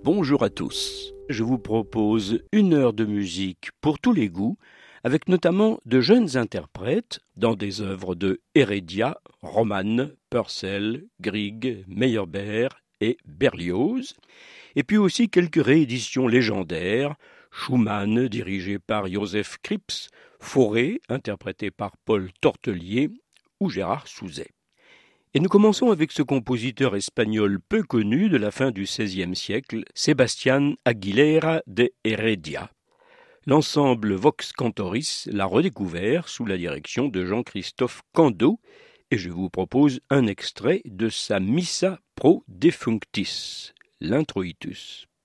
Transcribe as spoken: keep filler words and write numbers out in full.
Bonjour à tous. Je vous propose une heure de musique pour tous les goûts, avec notamment de jeunes interprètes dans des œuvres de Heredia, Roman, Purcell, Grieg, Meyerbeer et Berlioz, et puis aussi quelques rééditions légendaires, Schumann dirigé par Joseph Krips, Fauré interprété par Paul Tortelier ou Gérard Souzet. Et nous commençons avec ce compositeur espagnol peu connu de la fin du seizième siècle, Sebastián Aguilera de Heredia. L'ensemble Vox Cantoris l'a redécouvert sous la direction de Jean-Christophe Cando, et je vous propose un extrait de sa Missa pro defunctis, l'introitus.